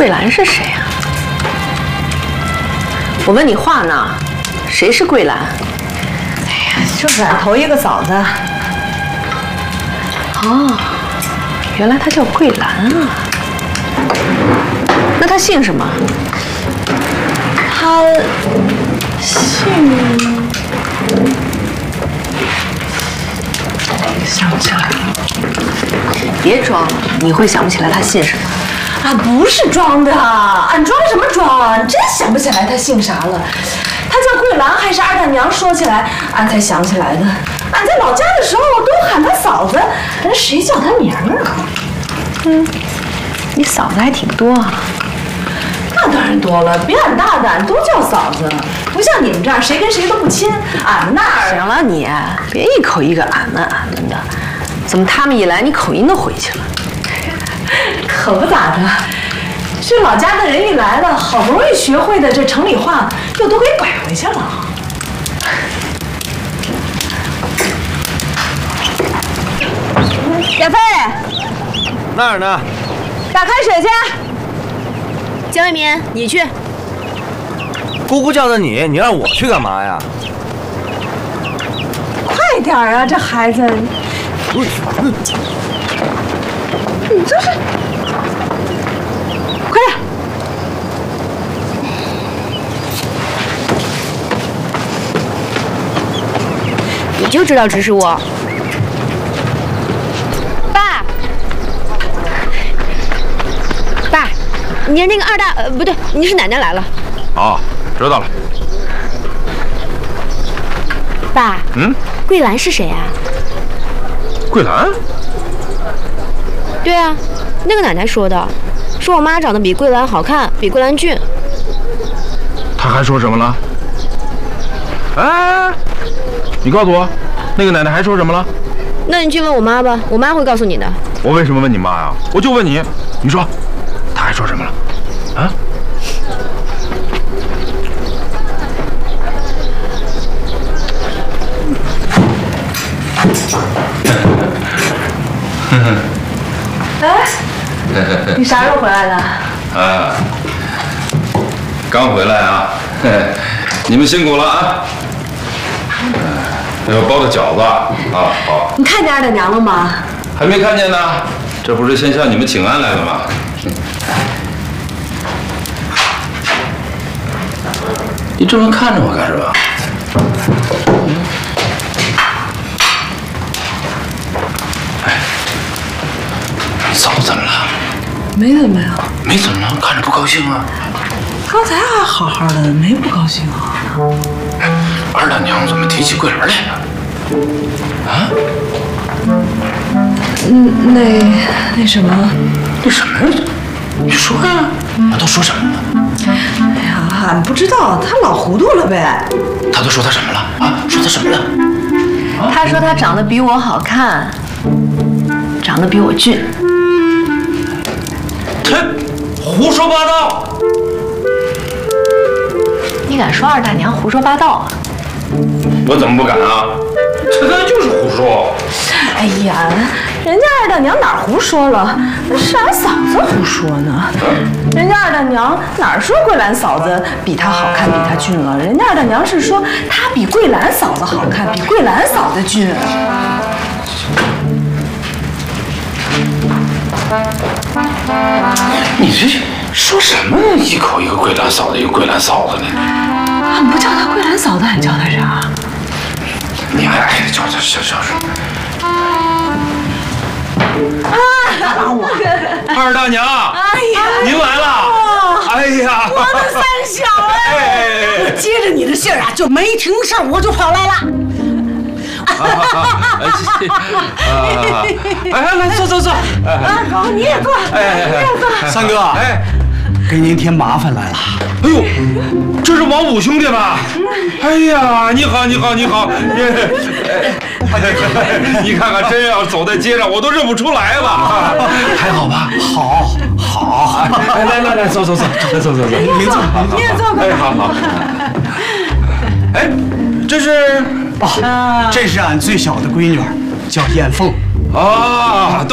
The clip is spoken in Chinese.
桂兰是谁啊？我问你话呢，谁是桂兰？ 哎呀，就是俺头一个嫂子。 哦，原来她叫桂兰啊。那她姓什么？ 她姓……想不起来了。 别装了，你会想不起来她姓什么？ 俺不是装的，俺装什么装？俺真想不起来她姓啥了。她叫桂兰，还是二大娘说起来，俺才想起来的。俺在老家的时候都喊她嫂子，人谁叫她名儿啊？ 你嫂子还挺多啊。 那当然多了，比俺大的俺都叫嫂子，不像你们这儿谁跟谁都不亲。俺们那儿…… 行了你，别一口一个俺们的，怎么他们一来你口音都回去了？ 可不咋的，这老家的人一来了，好不容易学会的这城里话又都给拐回去了。 小飞， 那儿呢？ 打开水去。江为民，你去。 姑姑叫的你，你让我去干嘛呀？ 快点啊，这孩子！你这是……快点！ 你就知道指使我。爸，爸，你是那个二大……不对，你是奶奶来了。 哦，知道了。 爸，桂兰是谁啊？ 桂兰？ 对啊，那个奶奶说的，说我妈长得比桂兰好看，比桂兰俊。 她还说什么了？哎，你告诉我，那个奶奶还说什么了？ 那你去问我妈吧，我妈会告诉你的。 我为什么问你妈呀？我就问你，你说，她还说什么了？啊？ 哎，你啥时候回来的？ 啊，刚回来啊，你们辛苦了啊。要包的饺子啊，好。 你看见二大娘了吗？ 还没看见呢，这不是先向你们请安来的吗？你这么看着我干什么？哎，你嫂子怎么了？ 没怎么呀。 没怎么了，看着不高兴啊。 刚才还好好的，没不高兴啊。 二大娘怎么提起桂兰来了？啊？ 那什么？ 那什么呀？你说呀，他都说什么了？ 哎呀，俺不知道，他老糊涂了呗。 他都说他什么了？啊？说他什么了？ 他说他长得比我好看，长得比我俊。 他胡说八道！ 你敢说二大娘胡说八道啊？ 我怎么不敢啊？他就是胡说。 哎呀，人家二大娘哪儿胡说了？是俺嫂子胡说呢。人家二大娘哪儿说桂兰嫂子比她好看，比她俊了？人家二大娘是说她比桂兰嫂子好看，比桂兰嫂子俊。 你这说什么？一口一个桂兰嫂子，一个桂兰嫂子的。 俺不叫她桂兰嫂子，俺叫她啥？ 你还叫她小声。 二大娘， 哎呀， 您来了！哎呀， 我的三小哎！ 我接着你的信儿啊，就没停事儿，我就跑来了。 哎，来坐。 啊，好，你也坐，你也坐。 三哥，哎， 给您添麻烦来了。 哎呦，这是王五兄弟吧？哎呀，你好。你看看，真要走在街上，我都认不出来了。还好吧？好。来，走。您坐。 你也坐。 哎，好。哎，这是这是俺最小的闺女，叫燕凤。 啊。